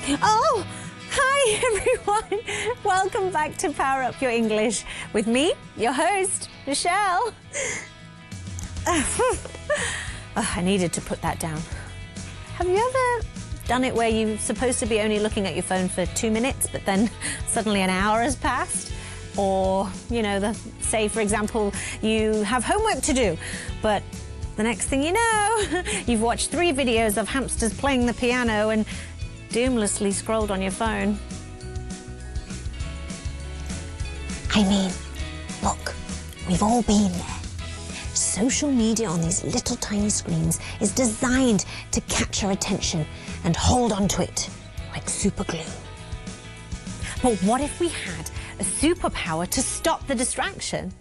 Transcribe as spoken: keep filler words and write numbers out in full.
Oh, hi everyone. Welcome back to Power Up Your English with me, your host, Michelle. Oh, I needed to put that down. Have you ever done it where you're supposed to be only looking at your phone for two minutes, but then suddenly an hour has passed? Or, you know, the, say, for example, you have homework to do, but the next thing you know, you've watched three videos of hamsters playing the piano and doomlessly scrolled on your phone. I mean, look, we've all been there. Social media on these little tiny screens is designed to catch our attention and hold on to it like super glue. But what if we had a superpower to stop the distraction?